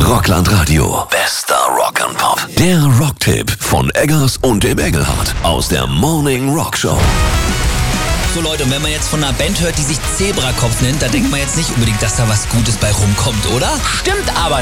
Rockland Radio. Bester Rock and Pop. Der Rocktipp von Eggers und dem Engelhardt aus der Morning Rock Show. So Leute, und wenn man jetzt von einer Band hört, die sich Zebrakopf nennt, da denkt man jetzt nicht unbedingt, dass da was Gutes bei rumkommt, oder? Stimmt aber